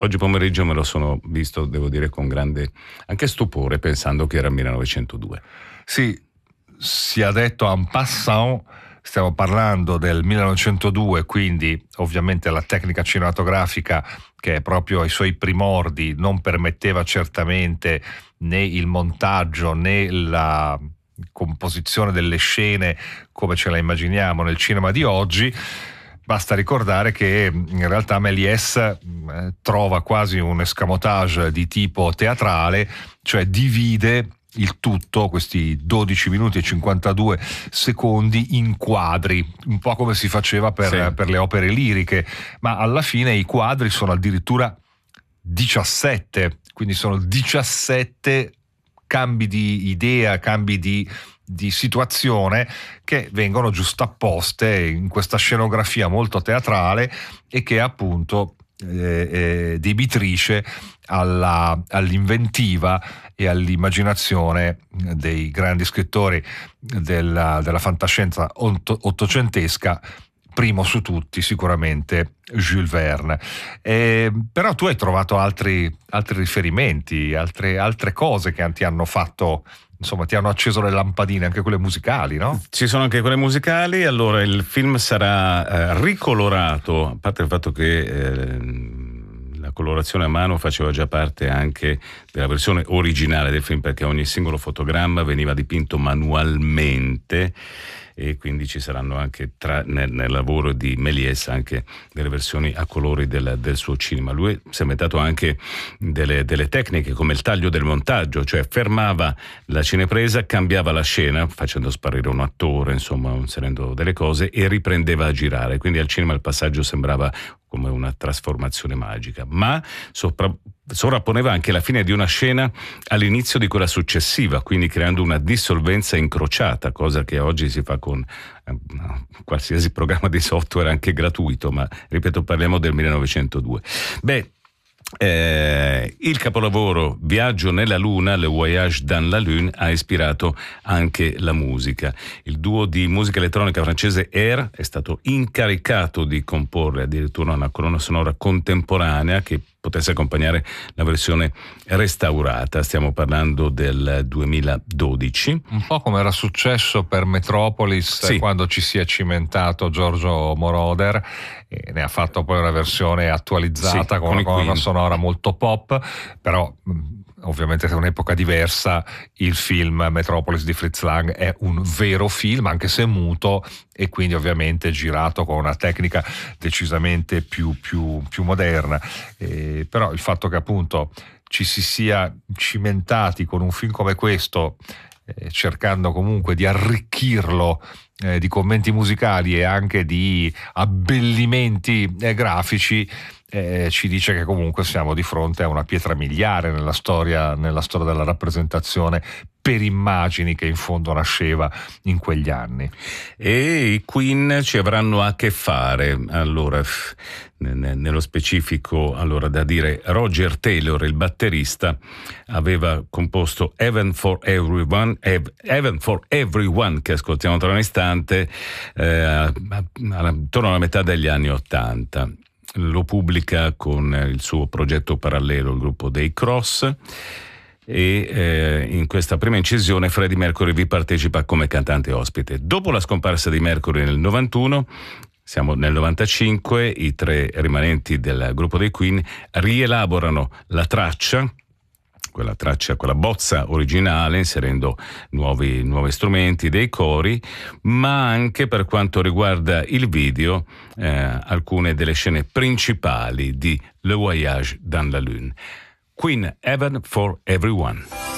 Oggi pomeriggio me lo sono visto, devo dire, con grande anche stupore, pensando che era 1902. Sì, sia detto en passant, stiamo parlando del 1902, quindi ovviamente la tecnica cinematografica, che è proprio ai suoi primordi, non permetteva certamente né il montaggio né la composizione delle scene come ce la immaginiamo nel cinema di oggi. Basta ricordare che in realtà Méliès trova quasi un escamotage di tipo teatrale, cioè divide il tutto, questi 12 minuti e 52 secondi, in quadri, un po' come si faceva per le opere liriche, ma alla fine i quadri sono addirittura 17, quindi sono 17 cambi di idea, cambi di situazione che vengono giustapposte in questa scenografia molto teatrale e che appunto debitrice all'inventiva e all'immaginazione dei grandi scrittori della fantascienza ottocentesca, primo su tutti sicuramente Jules Verne. Però tu hai trovato altri riferimenti, altre cose che ti hanno fatto, insomma, ti hanno acceso le lampadine, anche quelle musicali, no? Ci sono anche quelle musicali. Allora, il film sarà ricolorato, a parte il fatto che la colorazione a mano faceva già parte anche della versione originale del film, perché ogni singolo fotogramma veniva dipinto manualmente, e quindi ci saranno anche nel lavoro di Méliès anche delle versioni a colori del suo cinema. Lui si è inventato anche delle tecniche come il taglio del montaggio, cioè fermava la cinepresa, cambiava la scena facendo sparire un attore, insomma inserendo delle cose, e riprendeva a girare, quindi al cinema il passaggio sembrava come una trasformazione magica, ma sovrapponeva anche la fine di una scena all'inizio di quella successiva, quindi creando una dissolvenza incrociata, cosa che oggi si fa con qualsiasi programma di software anche gratuito, ma ripeto, parliamo del 1902. Il capolavoro Viaggio nella Luna, Le Voyage dans la Lune, ha ispirato anche la musica. Il duo di musica elettronica francese Air è stato incaricato di comporre addirittura una colonna sonora contemporanea che potesse accompagnare la versione restaurata. Stiamo parlando del 2012. Un po' come era successo per Metropolis, sì, quando ci si è cimentato Giorgio Moroder, e ne ha fatto poi una versione attualizzata, sì, con una colonna sonora molto pop, però ovviamente è un'epoca diversa. Il film Metropolis di Fritz Lang è un vero film, anche se muto, e quindi ovviamente girato con una tecnica decisamente più moderna. Però il fatto che appunto ci si sia cimentati con un film come questo, cercando comunque di arricchirlo di commenti musicali e anche di abbellimenti grafici, ci dice che comunque siamo di fronte a una pietra miliare nella storia della rappresentazione per immagini, che in fondo nasceva in quegli anni. E i Queen ci avranno a che fare. Allora, nello specifico, allora, da dire, Roger Taylor, il batterista, aveva composto Heaven for Everyone, che ascoltiamo tra un istante, intorno alla metà degli anni '80. Lo pubblica con il suo progetto parallelo, il gruppo dei Cross, e in questa prima incisione Freddie Mercury vi partecipa come cantante ospite. Dopo la scomparsa di Mercury nel 91, siamo nel 95, i tre rimanenti del gruppo dei Queen rielaborano la traccia, quella bozza originale, inserendo nuovi strumenti, dei cori, ma anche, per quanto riguarda il video, alcune delle scene principali di Le Voyage dans la Lune. Queen, Heaven for Everyone.